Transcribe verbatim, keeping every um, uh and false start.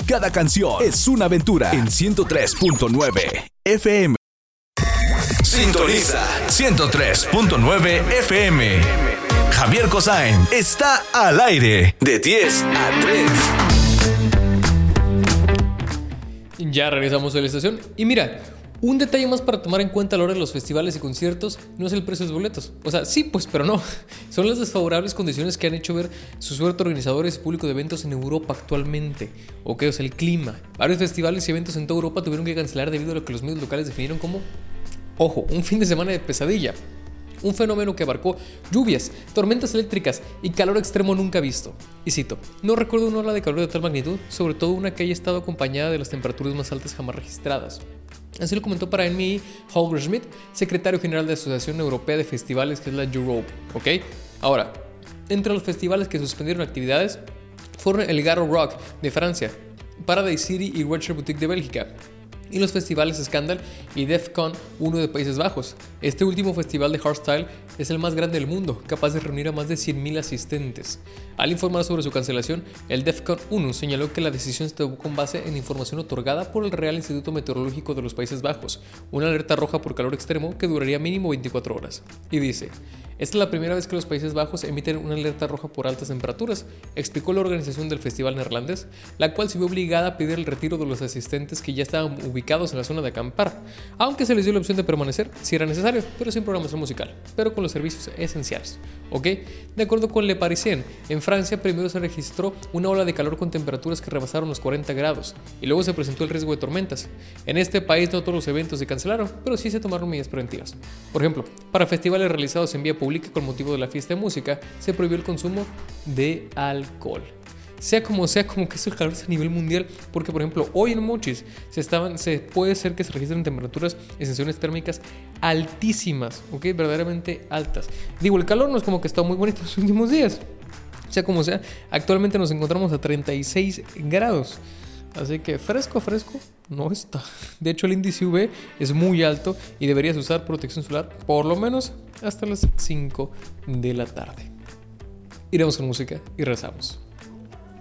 Cada canción es una aventura en ciento tres punto nueve F M. Sintoniza ciento tres punto nueve F M. Javier Cosain está al aire de diez a tres. Ya regresamos a la estación. Y mira, un detalle más para tomar en cuenta a la hora de los festivales y conciertos no es el precio de los boletos. O sea, sí, pues, pero no. Son las desfavorables condiciones que han hecho ver su suerte organizadores y público de eventos en Europa actualmente. Ok, o sea, el clima. Varios festivales y eventos en toda Europa tuvieron que cancelar debido a lo que los medios locales definieron como, ojo, un fin de semana de pesadilla. Un fenómeno que abarcó lluvias, tormentas eléctricas y calor extremo nunca visto. Y cito, no recuerdo una ola de calor de tal magnitud, sobre todo una que haya estado acompañada de las temperaturas más altas jamás registradas. Así lo comentó para N M E Holger Schmidt, secretario general de la Asociación Europea de Festivales, que es la Europe. ¿Ok? Ahora, entre los festivales que suspendieron actividades fueron el Garo Rock de Francia, Paradise City y Retro Boutique de Bélgica, y los festivales Scandal y Defcon uno de Países Bajos. Este último festival de hardstyle es el más grande del mundo, capaz de reunir a más de cien mil asistentes. Al informar sobre su cancelación, el Defcon uno señaló que la decisión se tomó con base en información otorgada por el Real Instituto Meteorológico de los Países Bajos, una alerta roja por calor extremo que duraría mínimo veinticuatro horas. Y dice, esta es la primera vez que los Países Bajos emiten una alerta roja por altas temperaturas, explicó la organización del festival neerlandés, la cual se vio obligada a pedir el retiro de los asistentes que ya estaban ubicados en la zona de acampar, aunque se les dio la opción de permanecer si era necesario, pero sin programación musical, pero con los servicios esenciales. ¿Ok? De acuerdo con Le Parisien, en Francia primero se registró una ola de calor con temperaturas que rebasaron los cuarenta grados, y luego se presentó el riesgo de tormentas. En este país no todos los eventos se cancelaron, pero sí se tomaron medidas preventivas. Por ejemplo, para festivales realizados en vía pública con motivo de la fiesta de música, se prohibió el consumo de alcohol. Sea como sea, como que eso es calor a nivel mundial, porque por ejemplo hoy en Mochis se estaban, se puede ser que se registren temperaturas en sensaciones térmicas altísimas, ok, verdaderamente altas. Digo, el calor no es como que está muy bonito en los últimos días. Sea como sea, actualmente nos encontramos a treinta y seis grados. Así que fresco, fresco no está. De hecho, el índice U V es muy alto y deberías usar protección solar por lo menos hasta las cinco de la tarde. Iremos con música y regresamos.